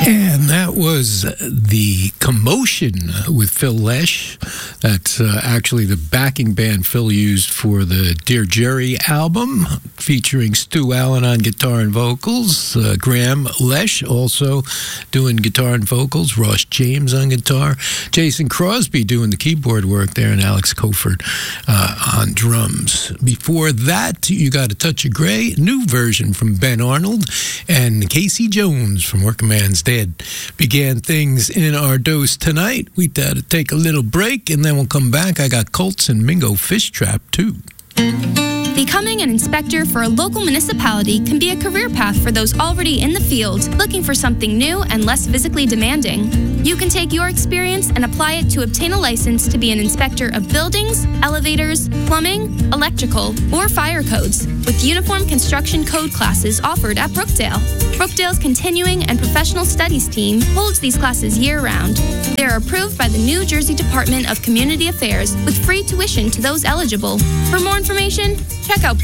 And that was The Commotion with Phil Lesh. That's actually the backing band Phil used for the Dear Jerry album, featuring Stu Allen on guitar and vocals, Graham Lesh also doing guitar and vocals, Ross James on guitar, Jason Crosby doing the keyboard work there, and Alex Koford on drums. Before that, you got A Touch of Grey, new version from Ben Arnold, and Casey Jones from Working Man's Dead began things in our dose tonight. We got to take a little break, and then we'll come back. I got Colts and Mingo Fish Trap, too. Becoming an inspector for a local municipality can be a career path for those already in the field, looking for something new and less physically demanding. You can take your experience and apply it to obtain a license to be an inspector of buildings, elevators, plumbing, electrical, or fire codes, with uniform construction code classes offered at Brookdale. Brookdale's Continuing and Professional Studies team holds these classes year-round. They are approved by the New Jersey Department of Community Affairs with free tuition to those eligible. For more information, check out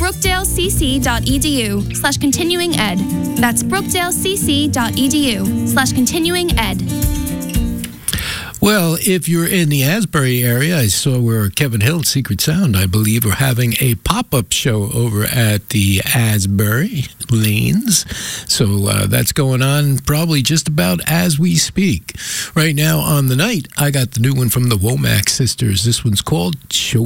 brookdalecc.edu/continuinged. That's brookdalecc.edu/continuinged. Well, if you're in the Asbury area, I saw where Kevin Hill, Secret Sound, I believe, are having a pop-up show over at the Asbury Lanes. So that's going on probably just about as we speak. Right now on the night, I got the new one from the Womack Sisters. This one's called Show